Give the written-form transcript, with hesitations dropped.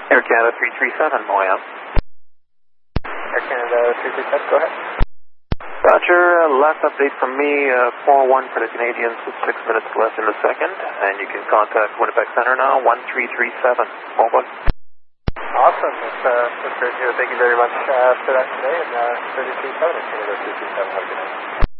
Air Canada 337, Moya. Air Canada 337, go ahead. Roger, last update from me, 4-1 for the Canadians with 6 minutes left in the second, and you can contact Winnipeg Center now, 1337. Over. Awesome, that's great to hear. Thank you very much for that today, and 337 at Canada 337, have a good night.